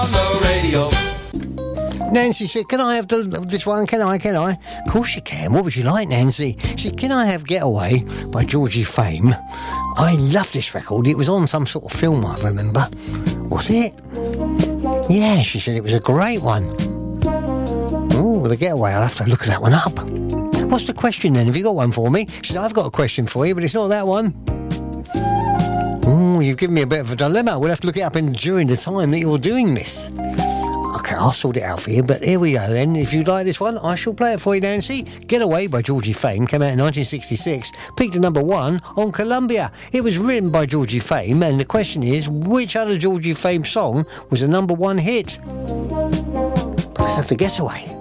On the radio. Nancy said, can I have this one? Can I? Of course you can. What would you like, Nancy? She said, can I have Getaway by Georgie Fame? I love this record. It was on some sort of film, I remember. Was it? Yeah, she said it was a great one. Oh, the Getaway. I'll have to look that one up. What's the question then? Have you got one for me? She said, I've got a question for you, but it's not that one. Oh, you've given me a bit of a dilemma. We'll have to look it up during the time that you're doing this. Okay, I'll sort it out for you, but here we go then. If you like this one, I shall play it for you, Nancy. Getaway by Georgie Fame came out in 1966, peaked at number 1 on Columbia. It was written by Georgie Fame, and the question is, which other Georgie Fame song was a number 1 hit? Let's have the Getaway.